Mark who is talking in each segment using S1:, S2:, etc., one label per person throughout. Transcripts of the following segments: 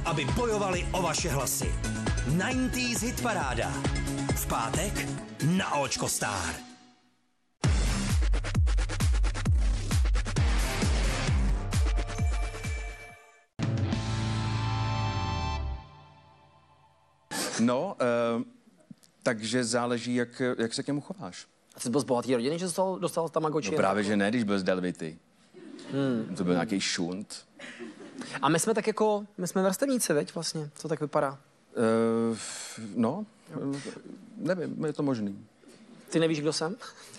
S1: aby bojovali o vaše hlasy. 90s hitparáda. V pátek na Očko Star.
S2: No, takže záleží, jak se k němu chováš.
S3: A jsi byl z bohatý rodiny, že dostal Tamagotchi?
S2: No právě, že ne, když byl z Delvity. To byl nějaký šunt.
S3: A my jsme tak jako, my jsme vrstevníci, veď vlastně, co tak vypadá?
S2: No, nevím, je to možný.
S3: Ty nevíš, kdo jsem?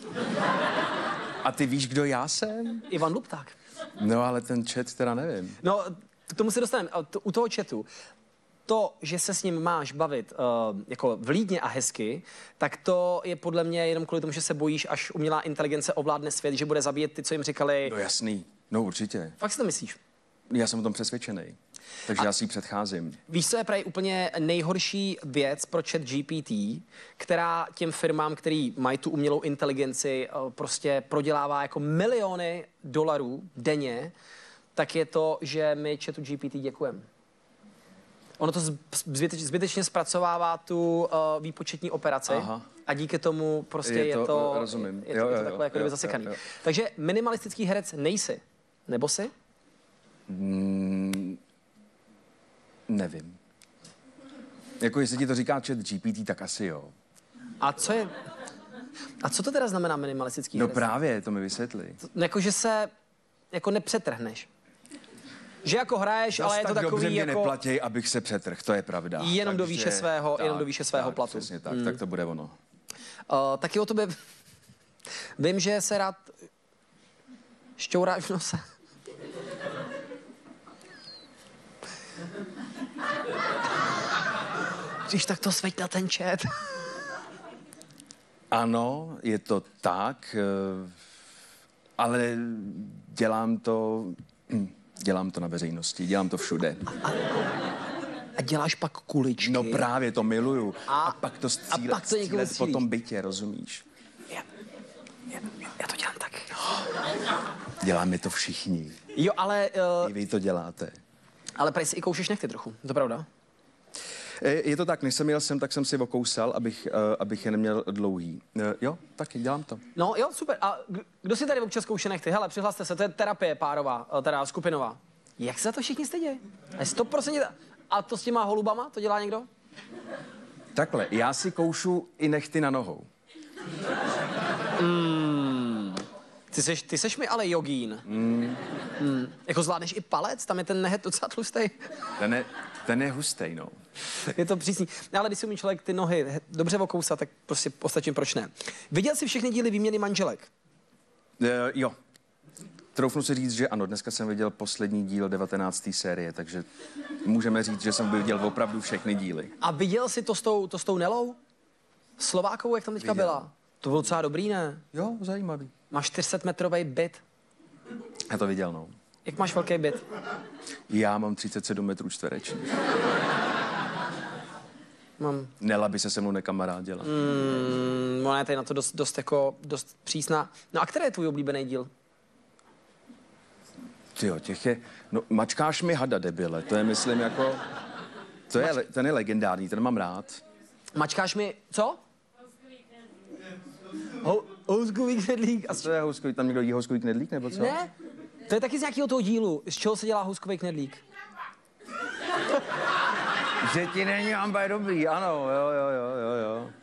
S2: A ty víš, kdo já jsem?
S3: Ivan Lupták.
S2: No, ale ten chat teda nevím.
S3: No, k tomu se dostaneme. U toho chatu, to, že se s ním máš bavit jako vlídně a hezky, tak to je podle mě jenom kvůli tomu, že se bojíš, až umělá inteligence ovládne svět, že bude zabíjet ty, co jim říkali.
S2: No jasný, no určitě.
S3: Fakt si to myslíš?
S2: Já jsem o tom přesvědčený, takže já si ji předcházím.
S3: Víš, co je právě úplně nejhorší věc pro ChatGPT, která těm firmám, který mají tu umělou inteligenci, prostě prodělává jako miliony dolarů denně, tak je to, že my ChatGPT děkujeme. Ono to zbytečně zpracovává tu výpočetní operaci. Aha. A díky tomu prostě je to
S2: rozumím.
S3: Je to takhle jako kdyby zasekaný. Takže minimalistický herec nejsi, nebo jsi?
S2: Nevím. Jako jestli ti to říká ChatGPT, tak asi jo.
S3: A co to teda znamená minimalistický herec?
S2: No právě, to mi vysvětli.
S3: Jako, že se jako nepřetrhneš. Že jako hraješ, ale je to takový
S2: dobře mě
S3: jako...
S2: neplatí, abych se přetrhl, to je pravda.
S3: Jenom do výše svého, jenom do výše svého platu.
S2: Přesně tak, tak to bude ono.
S3: Taky o tobě vím, že se rád šťouráš v nose. Když tak to sveď na ten chat.
S2: Ano, je to tak, ale dělám to na veřejnosti, dělám to všude.
S3: A děláš pak kuličky.
S2: No právě, to miluju. A pak to střílet po tom bytě, rozumíš?
S3: Já to dělám taky.
S2: Děláme to všichni.
S3: Jo, ale...
S2: I vy to děláte.
S3: Ale prej si i koušeš nechty trochu, to pravda?
S2: Je to tak, než jsem jel sem, tak jsem si okousal, abych je neměl dlouhý. Jo, taky, dělám to.
S3: No jo, super. A kdo si tady občas kouše nechty? Hele, přihlaste se, to je terapie párová, teda skupinová. Jak se za to všichni stydí? 100%. A to s těma holubama, to dělá někdo?
S2: Takhle, já si koušu i nechty na nohou.
S3: Ty seš mi ale jogín. Jako zvládneš i palec? Tam je ten nehet docela tlustej.
S2: Ten je hustej, no.
S3: Je to přísný. Ale když si umí člověk ty nohy dobře okousat, tak prostě ostatně proč ne. Viděl jsi všechny díly Výměny manželek?
S2: Jo. Troufnu si říct, že ano, dneska jsem viděl poslední díl 19. série, takže můžeme říct, že jsem viděl opravdu všechny díly.
S3: A viděl jsi to s tou Nelou? Slovákovou, jak tam teďka byla? To bylo docela dobrý, ne?
S2: Jo, zajímavý.
S3: Máš 400-metrový byt.
S2: Já to viděl, no.
S3: Jak máš velký byt?
S2: Já mám 37 metrů čtverečních.
S3: Mám.
S2: Nela by se mnou nekamarádila.
S3: Ona je tady na to dost přísná. No a který je tvůj oblíbený díl?
S2: Tyjo, těch je... No, mačkáš mi hada, debile. To je, myslím, jako... Ten je legendární, ten mám rád.
S3: Mačkáš mi... Co? Houskový knedlík.
S2: A co je houskový? Tam někdo jí houskový knedlík, nebo co?
S3: Ne, to je taky z nějakého toho dílu. Z čeho se dělá houskový knedlík?
S2: Že ti není amba dobrý, ano, jo.